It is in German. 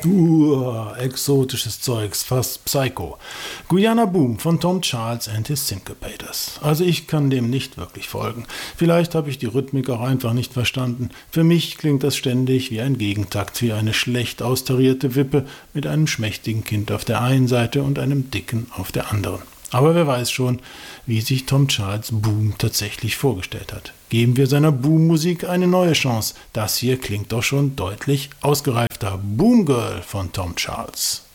Exotisches Zeugs, fast Psycho. Guyana Boom von Tom Charles and his Syncopators. Also ich kann dem nicht wirklich folgen. Vielleicht habe ich die Rhythmik auch einfach nicht verstanden. Für mich klingt das ständig wie ein Gegentakt, wie eine schlecht austarierte Wippe mit einem schmächtigen Kind auf der einen Seite und einem dicken auf der anderen. Aber wer weiß schon, wie sich Tom Charles Boom tatsächlich vorgestellt hat. Geben wir seiner Boom-Musik eine neue Chance. Das hier klingt doch schon deutlich ausgereifter. Boom Girl von Tom Charles.